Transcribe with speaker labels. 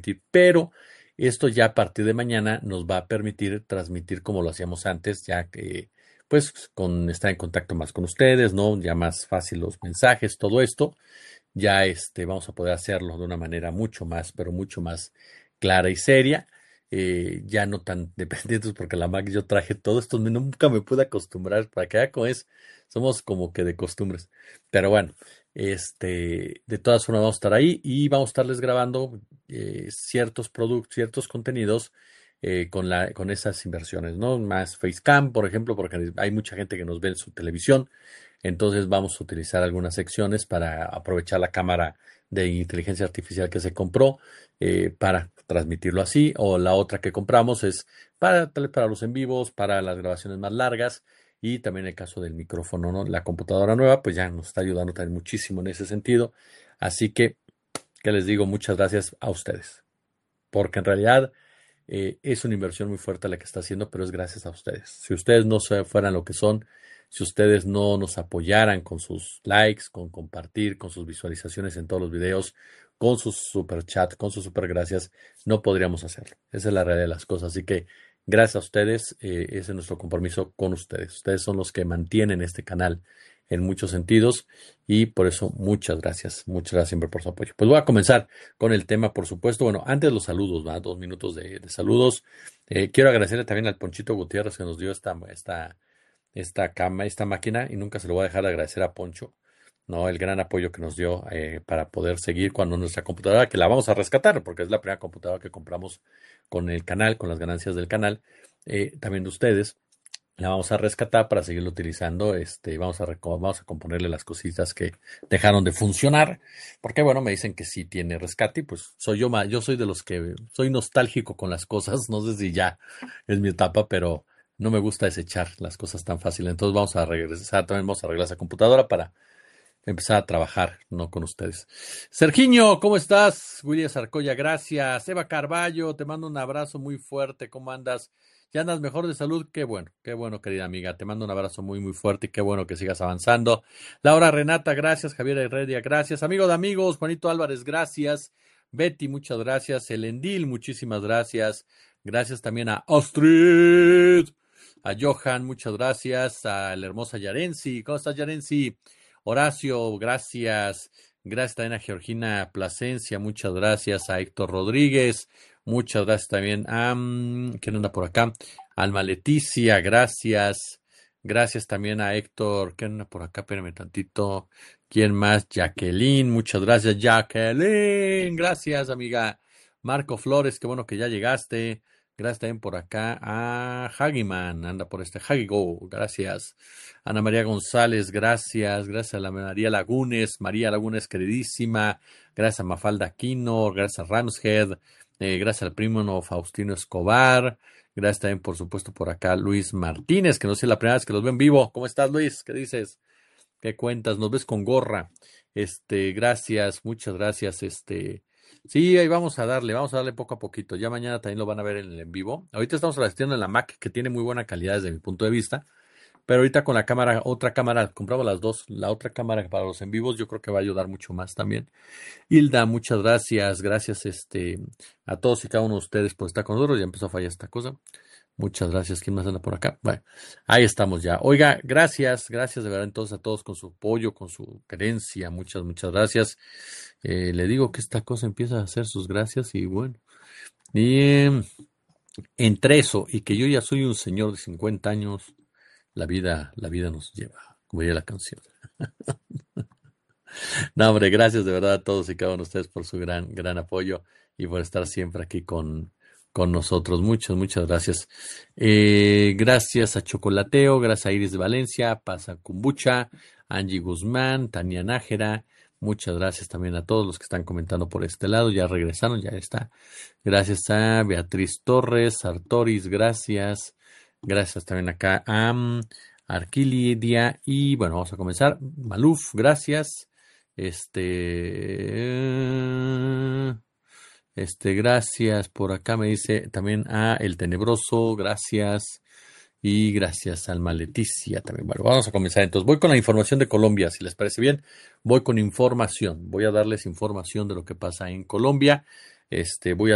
Speaker 1: transmitir, pero esto ya a partir de mañana nos va a permitir transmitir como lo hacíamos antes, ya que pues con estar en contacto más con ustedes, ¿no? Ya más fácil los mensajes, todo esto. Ya vamos a poder hacerlo de una manera mucho más, pero mucho más clara y seria. Ya no tan dependientes, porque la Mac yo traje todo esto, nunca me pude acostumbrar, para que vea cómo es, somos como que de costumbres. Pero bueno, de todas formas vamos a estar ahí y vamos a estarles grabando ciertos productos, ciertos contenidos con esas inversiones, ¿no? Más Facecam, por ejemplo, porque hay mucha gente que nos ve en su televisión. Entonces vamos a utilizar algunas secciones para aprovechar la cámara de inteligencia artificial que se compró para transmitirlo así. O la otra que compramos es para los en vivos, para las grabaciones más largas. Y también el caso del micrófono, ¿no? La computadora nueva, pues ya nos está ayudando también muchísimo en ese sentido. Así que les digo muchas gracias a ustedes. Porque en realidad es una inversión muy fuerte la que está haciendo, pero es gracias a ustedes. Si ustedes no fueran lo que son, si ustedes no nos apoyaran con sus likes, con compartir, con sus visualizaciones en todos los videos, con sus super chat, con sus super gracias, no podríamos hacerlo. Esa es la realidad de las cosas. Así que gracias a ustedes, ese es nuestro compromiso con ustedes. Ustedes son los que mantienen este canal en muchos sentidos y por eso muchas gracias siempre por su apoyo. Pues voy a comenzar con el tema, por supuesto. Bueno, antes los saludos, ¿va? 2 minutos de saludos. Quiero agradecerle también al Ponchito Gutiérrez que nos dio esta máquina, y nunca se lo voy a dejar de agradecer a Poncho, ¿no? El gran apoyo que nos dio para poder seguir cuando nuestra computadora, que la vamos a rescatar, porque es la primera computadora que compramos con el canal, con las ganancias del canal, también de ustedes. La vamos a rescatar para seguirlo utilizando. Vamos a componerle las cositas que dejaron de funcionar. Porque, bueno, me dicen que sí tiene rescate. Y pues soy yo soy de los que soy nostálgico con las cosas. No sé si ya es mi etapa, pero no me gusta desechar las cosas tan fácil. Entonces vamos a regresar, también vamos a arreglar esa computadora para empezar a trabajar, ¿no? Con ustedes. Sergiño, ¿cómo estás? William Sarcoya, gracias. Eva Carballo, te mando un abrazo muy fuerte. ¿Cómo andas? ¿Ya andas mejor de salud? Qué bueno, querida amiga. Te mando un abrazo muy, muy fuerte y qué bueno que sigas avanzando. Laura Renata, gracias. Javier Heredia, gracias. Amigo de amigos, Juanito Álvarez, gracias. Betty, muchas gracias. Elendil, muchísimas gracias. Gracias también a Astrid, a Johan, muchas gracias. A la hermosa Yarensi. ¿Cómo estás, Yarensi? Horacio, gracias. Gracias también a Georgina Plasencia, muchas gracias. A Héctor Rodríguez, muchas gracias también a, ¿quién anda por acá? Alma Leticia, gracias. Gracias también a Héctor, ¿quién anda por acá? Espérame tantito. ¿Quién más? Jacqueline, muchas gracias, Jacqueline. Gracias, amiga. Marco Flores, qué bueno que ya llegaste. Gracias también por acá a Hagiman, anda por Hagigo, gracias. Ana María González, gracias. Gracias a la María Lagunes, queridísima. Gracias a Mafalda Aquino, gracias a Ramshead, gracias al primo Faustino Escobar. Gracias también, por supuesto, por acá Luis Martínez, que no sé la primera vez que los veo en vivo. ¿Cómo estás, Luis? ¿Qué dices? ¿Qué cuentas? ¿Nos ves con gorra? Gracias, muchas gracias. Sí, ahí vamos a darle poco a poquito. Ya mañana también lo van a ver en el en vivo. Ahorita estamos asistiendo en la Mac, que tiene muy buena calidad desde mi punto de vista. Pero ahorita con la cámara, otra cámara, compramos las dos. La otra cámara para los en vivos, yo creo que va a ayudar mucho más también. Hilda, muchas gracias. Gracias, a todos y cada uno de ustedes por estar con nosotros. Ya empezó a fallar esta cosa. Muchas gracias. ¿Quién más anda por acá? Bueno, ahí estamos ya. Oiga, gracias de verdad entonces a todos con su apoyo, con su creencia. Muchas gracias. Le digo que esta cosa empieza a hacer sus gracias y bueno. Y entre eso y que yo ya soy un señor de 50 años, la vida nos lleva, como diría la canción. No, hombre, gracias de verdad a todos y cada uno de ustedes por su gran apoyo y por estar siempre aquí con nosotros. Muchas gracias. Gracias a Chocolateo, gracias a Iris de Valencia, Pasa Kumbucha, Angie Guzmán, Tania Nájera. Muchas gracias también a todos los que están comentando por este lado. Ya regresaron, ya está. Gracias a Beatriz Torres, Artoris, gracias. Gracias también acá a Arquilidia. Y bueno, vamos a comenzar. Maluf, gracias. Gracias. Por acá me dice también a El Tenebroso, gracias. Y gracias, Alma Leticia también. Bueno, vamos a comenzar. Entonces, voy con la información de Colombia, si les parece bien. Voy con información. Voy a darles información de lo que pasa en Colombia. Voy a